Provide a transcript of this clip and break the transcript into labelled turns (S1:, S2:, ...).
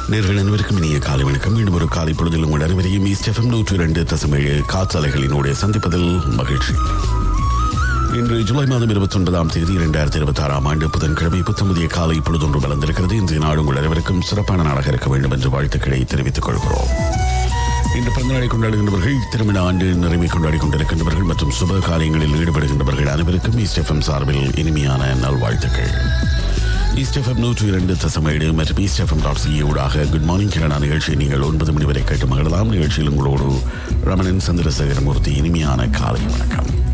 S1: நேர்கள் அனைவருக்கும் இனிய காலை வணக்கம். மீண்டும் ஒரு காலை பொழுதில் உங்கள் அனைவரையும் ஈஸ்ட் எஃப்எம் 102.7 காற்றலைகளினுடைய சந்திப்பதில் மகிழ்ச்சி. இன்று ஜூலை மாதம் 29ஆம் தேதி 2026ஆம் ஆண்டு புதன்கிழமை புத்தமுதிய காலை பொழுதொன்று வளர்ந்திருக்கிறது. இன்றைய நாடு உங்கள் அனைவருக்கும் சிறப்பான நாளாக இருக்க வேண்டும் என்று வாழ்த்துக்களை தெரிவித்துக் கொள்கிறோம். இன்று பிறந்தநாளை கொண்டாடுகின்றவர்கள், திருமண ஆண்டு நிறைவை கொண்டாடி கொண்டிருக்கின்றவர்கள் மற்றும் சுப காரியங்களில் ஈடுபடுகின்றவர்கள் அனைவருக்கும் ஈஸ்ட் எஃப்எம் சார்பில் இனிமையான நல்வாழ்த்துக்கள். ஈஸ்ட் எஃப்எம் 102.7 மற்றும் ஈஸ்ட் எஃப்எம்.ca ஊடாக குட் மார்னிங் கிரணா நிகழ்ச்சியை நீங்கள் 9 மணி வரை கேட்டு மகிழலாம். நிகழ்ச்சியில் உங்களோடு ரமணன் சந்திரசேகரமூர்த்தி. இனிமையான காலை வணக்கம்.